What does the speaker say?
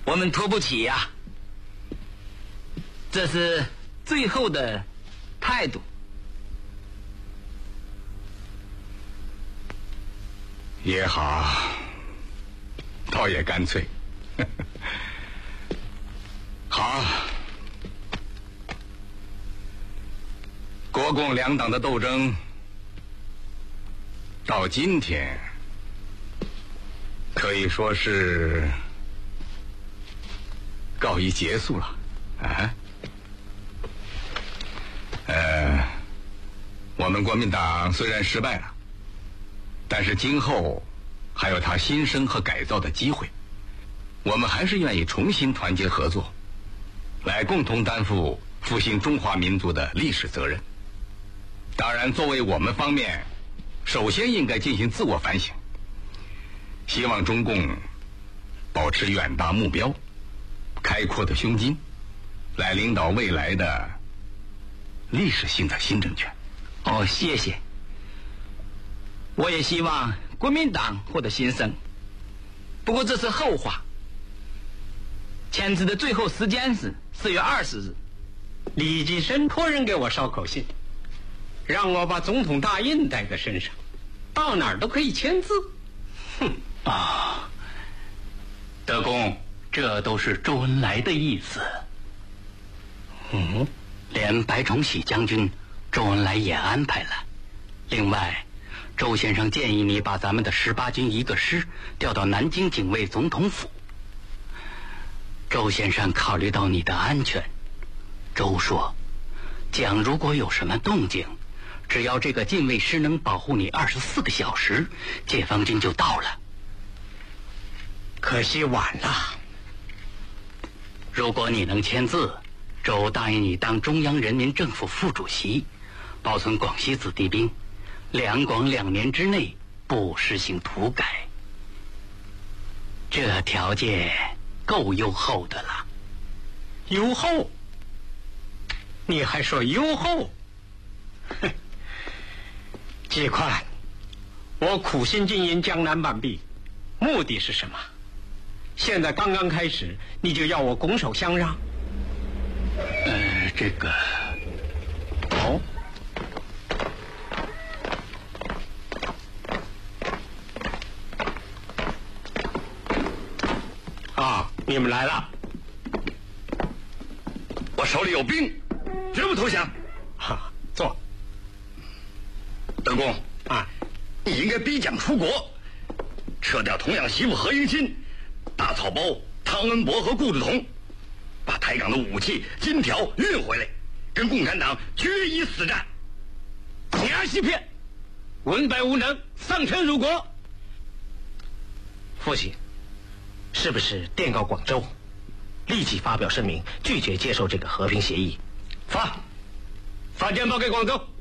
我们拖不起呀，这是最后的态度。 也好，倒也干脆。好，国共两党的斗争到今天可以说是告一结束了啊。我们国民党虽然失败了，但是今后还有它新生和改造的机会，我们还是愿意重新团结合作，来共同担负复兴中华民族的历史责任。当然，作为我们方面，首先应该进行自我反省，希望中共保持远大目标、开阔的胸襟，来领导未来的历史性的新政权。 哦，谢谢。我也希望国民党获得新生，不过这是后话。签字的最后时间是4月20日。 李济深托人给我捎口信，让我把总统大印带在身上，到哪儿都可以签字。 哼啊，德公，这都是周恩来的意思。连白崇禧将军，周恩来也安排了。另外，周先生建议你把咱们的18军一个师调到南京警卫总统府。周先生考虑到你的安全，周说，蒋如果有什么动静，只要这个禁卫师能保护你24个小时，解放军就到了。 可惜晚了。 如果你能签字，周答应你当中央人民政府副主席，保存广西子弟兵，两广2年之内不实行土改。这条件够优厚的了。 优厚？你还说优厚？哼！季宽，我苦心经营江南半壁，目的是什么？现在刚刚开始，你就要我拱手相让？ 这个…… 哦。啊，你们来了。 我手里有兵，绝不投降。 哈，坐。 德公啊， 你应该逼蒋出国，撤掉童养媳妇何应钦，大草包汤恩伯和顾志同，把台港的武器金条运回来，跟共产党决一死战。 你儿欺骗，文败无能，丧权辱国。 父亲，是不是电告广州，立即发表声明，拒绝接受这个和平协议？ 发电报给广州。